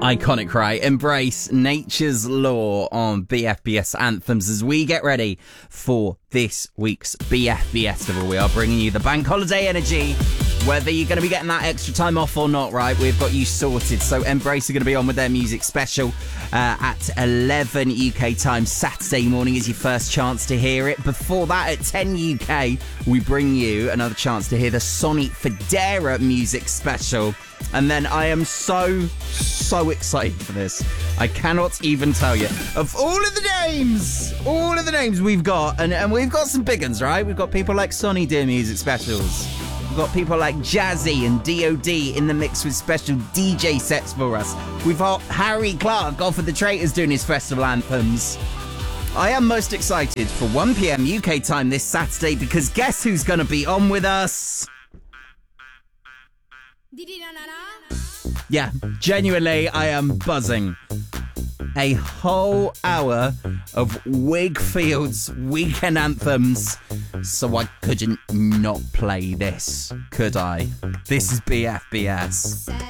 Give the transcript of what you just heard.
Iconic, right? Embrace Nature's Law on BFBS Anthems as we get ready for this week's BF Festival. We are bringing you the bank holiday energy. Whether you're going to be getting that extra time off or not, right? We've got you sorted. So Embrace are going to be on with their music special at 11 UK time. Saturday morning is your first chance to hear it. Before that, at 10 UK, we bring you another chance to hear the Sonny Fodera music special. And then I am so excited for this. I cannot even tell you. Of all of the names we've got, and we've got some big ones, right? We've got people like Sonny doing music specials. We've got people like Jazzy and DOD in the mix with special DJ sets for us. We've got Harry Clark off of the Traitors doing his festival anthems. I am most excited for 1 PM UK time this Saturday because guess who's going to be on with us? Yeah, genuinely, I am buzzing. A whole hour of Wigfield's weekend anthems. So I couldn't not play this, could I? This is BFBS.